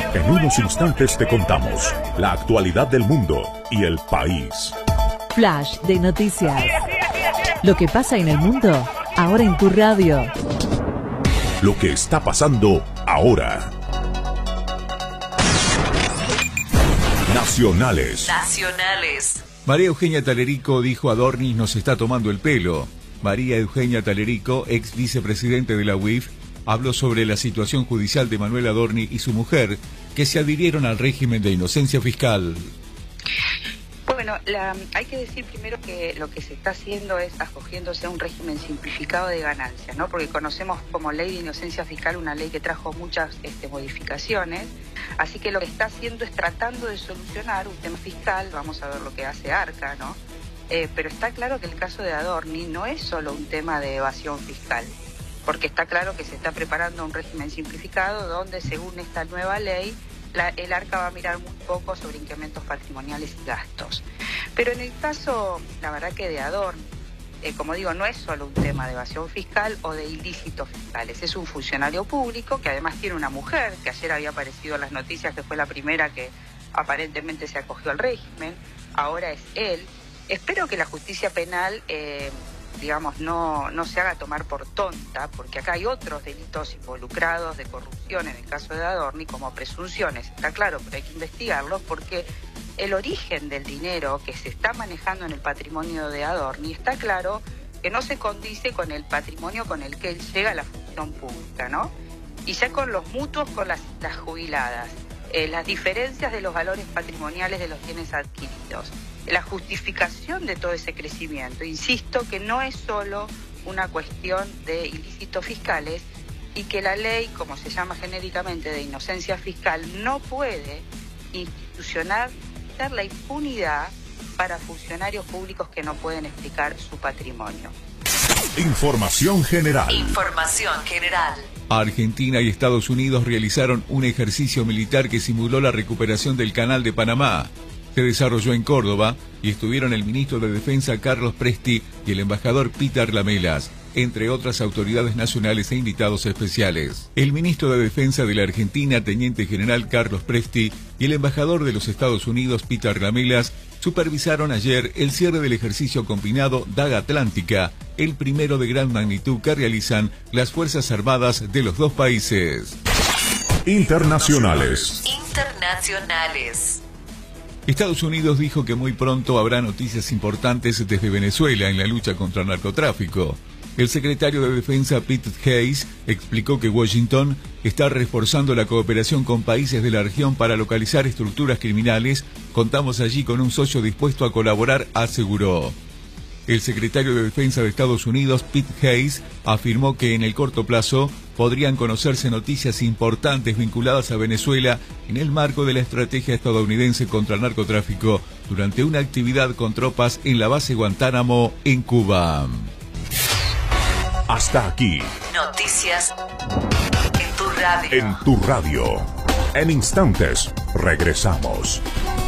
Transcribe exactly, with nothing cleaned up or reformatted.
En unos instantes te contamos la actualidad del mundo y el país. Flash de noticias. Lo que pasa en el mundo, ahora en tu radio. Lo que está pasando ahora. Nacionales. Nacionales. María Eugenia Talerico dijo: Adorni nos está tomando el pelo. María Eugenia Talerico, ex vicepresidente de la U I F, habló sobre la situación judicial de Manuel Adorni y su mujer, que se adhirieron al régimen de inocencia fiscal. Bueno, la, hay que decir primero que lo que se está haciendo es acogiéndose a un régimen simplificado de ganancias, ¿no? Porque conocemos como ley de inocencia fiscal una ley que trajo muchas este, modificaciones, así que lo que está haciendo es tratando de solucionar un tema fiscal. Vamos a ver lo que hace Arca, ¿no? Eh, pero está claro que el caso de Adorni no es solo un tema de evasión fiscal, porque está claro que se está preparando un régimen simplificado donde, según esta nueva ley, la, el Arca va a mirar muy poco sobre incrementos patrimoniales y gastos. Pero en el caso, la verdad que de Adorni, eh, como digo, no es solo un tema de evasión fiscal o de ilícitos fiscales, es un funcionario público que además tiene una mujer, que ayer había aparecido en las noticias que fue la primera que aparentemente se acogió al régimen, ahora es él. Espero que la justicia penal, eh, digamos, no, no se haga tomar por tonta, porque acá hay otros delitos involucrados de corrupción en el caso de Adorni, como presunciones, está claro, pero hay que investigarlos porque el origen del dinero que se está manejando en el patrimonio de Adorni está claro que no se condice con el patrimonio con el que él llega a la función pública, ¿no? Y ya con los mutuos con las, las jubiladas, eh, las diferencias de los valores patrimoniales de los bienes adquiridos, la justificación de todo ese crecimiento. Insisto que no es solo una cuestión de ilícitos fiscales y que la ley, como se llama genéricamente, de inocencia fiscal, no puede institucionar la impunidad para funcionarios públicos que no pueden explicar su patrimonio. Información general. Información general. Argentina y Estados Unidos realizaron un ejercicio militar que simuló la recuperación del Canal de Panamá. Se desarrolló en Córdoba y estuvieron el ministro de Defensa Carlos Presti y el embajador Peter Lamelas, entre otras autoridades nacionales e invitados especiales. El ministro de Defensa de la Argentina, teniente general Carlos Presti, y el embajador de los Estados Unidos, Peter Lamelas, supervisaron ayer el cierre del ejercicio combinado Daga Atlántica, el primero de gran magnitud que realizan las Fuerzas Armadas de los dos países. Internacionales. Internacionales. Estados Unidos dijo que muy pronto habrá noticias importantes desde Venezuela en la lucha contra el narcotráfico. El secretario de Defensa Pete Hayes explicó que Washington está reforzando la cooperación con países de la región para localizar estructuras criminales. Contamos allí con un socio dispuesto a colaborar, aseguró. El secretario de Defensa de Estados Unidos, Pete Hayes, afirmó que en el corto plazo podrían conocerse noticias importantes vinculadas a Venezuela en el marco de la estrategia estadounidense contra el narcotráfico durante una actividad con tropas en la base Guantánamo en Cuba. Hasta aquí. Noticias en tu radio. En tu radio. En instantes regresamos.